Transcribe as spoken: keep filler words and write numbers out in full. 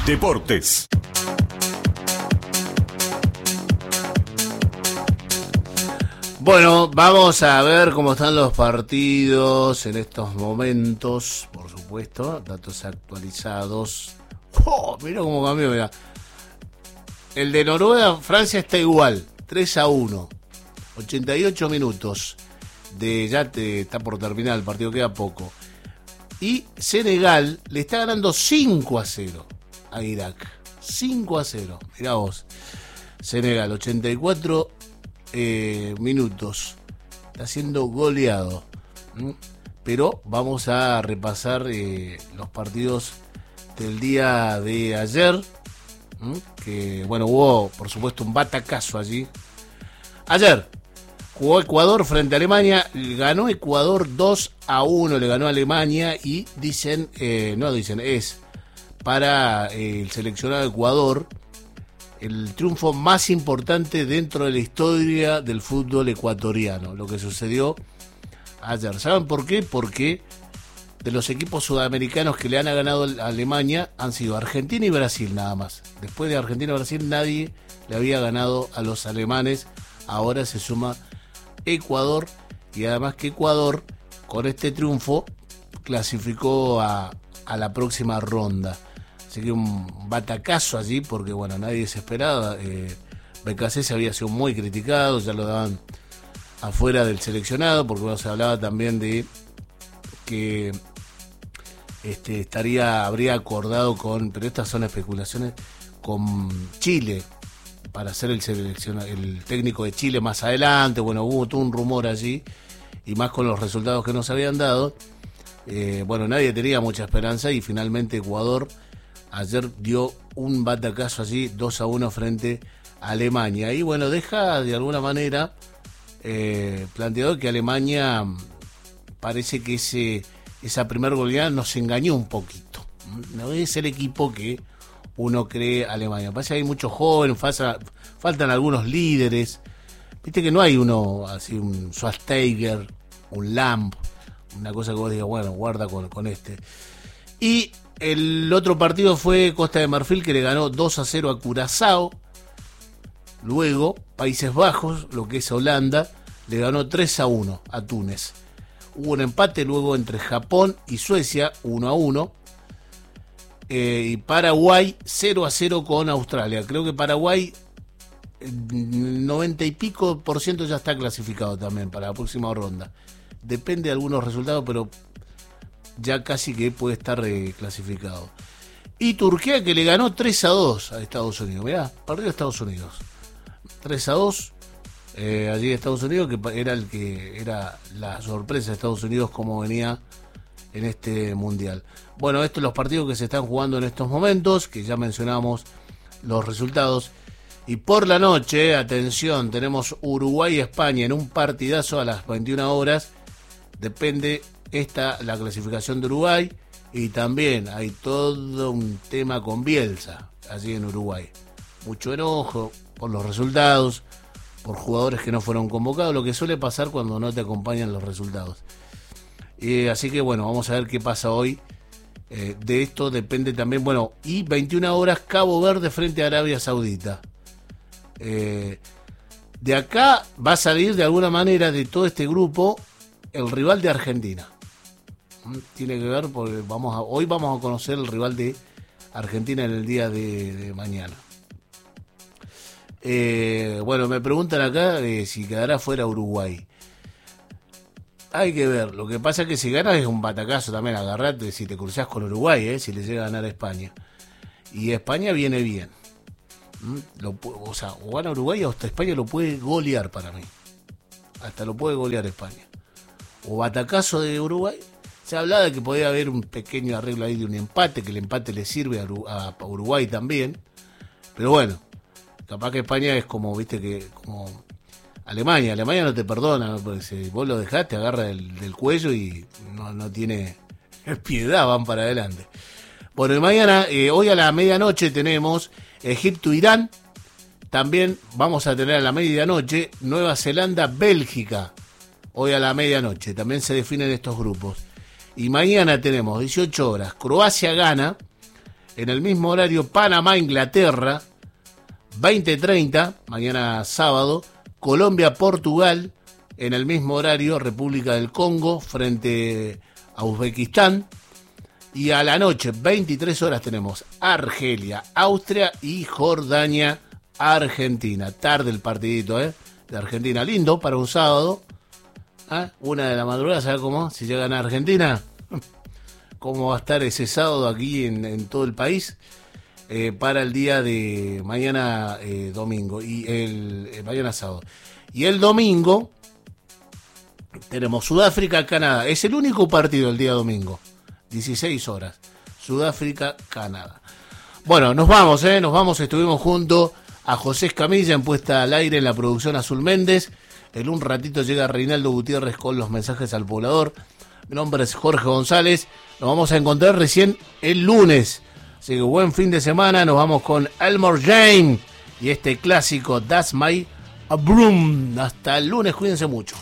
Deportes. Bueno, vamos a ver cómo están los partidos en estos momentos, por supuesto, datos actualizados. ¡Oh! Mira cómo cambió, mira. El de Noruega, Francia está igual, tres a uno, ochenta y ocho minutos. De ya te, está por terminar el partido, queda poco. Y Senegal le está ganando cinco a cero a Irak. cinco a cero, mirá vos. Senegal, ochenta y cuatro eh, minutos. Está siendo goleado. ¿Mm? Pero vamos a repasar eh, los partidos del día de ayer. ¿Mm? Que bueno, hubo por supuesto un batacazo allí. Ayer jugó Ecuador frente a Alemania, ganó Ecuador dos a uno, le ganó a Alemania y dicen, eh, no dicen, es para eh, el seleccionado de Ecuador el triunfo más importante dentro de la historia del fútbol ecuatoriano, lo que sucedió ayer. ¿Saben por qué? Porque de los equipos sudamericanos que le han ganado a Alemania han sido Argentina y Brasil nada más. Después de Argentina y Brasil nadie le había ganado a los alemanes. Ahora se suma Ecuador, y además que Ecuador con este triunfo clasificó a, a la próxima ronda. Así que un batacazo allí, porque bueno, nadie se esperaba. eh, B K C se había sido muy criticado, ya lo daban afuera del seleccionado, porque bueno, se hablaba también de que este estaría habría acordado con, pero estas son especulaciones, con Chile para ser el selecciona, el técnico de Chile más adelante. Bueno, hubo todo un rumor allí, y más con los resultados que nos habían dado. Eh, bueno, nadie tenía mucha esperanza, y finalmente Ecuador ayer dio un batacazo allí, dos a uno frente a Alemania. Y bueno, deja de alguna manera eh, planteado que Alemania parece que ese esa primer goleada nos engañó un poquito. No es el equipo que uno cree Alemania. Parece que hay muchos jóvenes, falta, faltan algunos líderes. Viste que no hay uno así, un Schweinsteiger, un Lamp, una cosa que vos digas, bueno, guarda con, con este. Y el otro partido fue Costa de Marfil, que le ganó dos a cero a Curazao. Luego, Países Bajos, lo que es Holanda, le ganó tres a uno a Túnez. Hubo un empate luego entre Japón y Suecia, uno a uno. Eh, y Paraguay cero a cero con Australia. Creo que Paraguay noventa y pico por ciento ya está clasificado también para la próxima ronda. Depende de algunos resultados, pero ya casi que puede estar eh, clasificado. Y Turquía, que le ganó tres a dos a Estados Unidos. Mirá, perdió Estados Unidos tres a dos eh, allí en Estados Unidos, que era el que era la sorpresa de Estados Unidos como venía en este mundial. Bueno, estos son los partidos que se están jugando en estos momentos, que ya mencionamos los resultados. Y por la noche, atención, tenemos Uruguay y España en un partidazo a las veintiuna horas. Depende esta la clasificación de Uruguay, y también hay todo un tema con Bielsa allí en Uruguay. Mucho enojo por los resultados, por jugadores que no fueron convocados, lo que suele pasar cuando no te acompañan los resultados. Eh, así que bueno, vamos a ver qué pasa hoy. Eh, de esto depende también, bueno, y veintiuna horas Cabo Verde frente a Arabia Saudita. Eh, de acá va a salir de alguna manera de todo este grupo el rival de Argentina. ¿Mm? Tiene que ver, porque vamos a, hoy vamos a conocer el rival de Argentina en el día de, de mañana. Eh, bueno, me preguntan acá eh, si quedará fuera Uruguay. Hay que ver, lo que pasa es que si ganas es un batacazo también, agarrate si te cruzás con Uruguay, eh, si le llega a ganar a España. Y España viene bien. ¿Mm? Lo, o sea, o gana Uruguay o hasta España lo puede golear para mí. Hasta lo puede golear España. O batacazo de Uruguay. Se hablaba de que podía haber un pequeño arreglo ahí de un empate, que el empate le sirve a, a Uruguay también. Pero bueno, capaz que España es como, viste, que como Alemania. Alemania no te perdona, porque si vos lo dejás te agarra del, del cuello y no, no tiene piedad, van para adelante. Bueno, y mañana, eh, hoy a la medianoche tenemos Egipto-Irán. También vamos a tener a la medianoche Nueva Zelanda-Bélgica. Hoy a la medianoche también se definen estos grupos. Y mañana tenemos dieciocho horas Croacia-Ghana, En el mismo horario, Panamá-Inglaterra, veinte treinta, mañana sábado. Colombia-Portugal, en el mismo horario, República del Congo frente a Uzbekistán. Y a la noche, veintitrés horas, tenemos Argelia, Austria y Jordania, Argentina. Tarde el partidito, ¿eh? De Argentina. Lindo para un sábado. ¿Ah? Una de la madrugada, ¿sabes cómo? Si llegan a Argentina, ¿cómo va a estar ese sábado aquí en, en todo el país? Eh, para el día de mañana eh, domingo y el eh, mañana sábado. Y el domingo tenemos Sudáfrica-Canadá. Es el único partido el día domingo. dieciséis horas. Sudáfrica-Canadá. Bueno, nos vamos, ¿eh? Nos vamos. Estuvimos junto a José Escamilla en puesta al aire en la producción Azul Méndez. En un ratito llega Reinaldo Gutiérrez con los mensajes al poblador. Mi nombre es Jorge González. Nos vamos a encontrar recién el lunes. Así que buen fin de semana. Nos vamos con Elmore James y este clásico That's My Broom. Hasta el lunes. Cuídense mucho.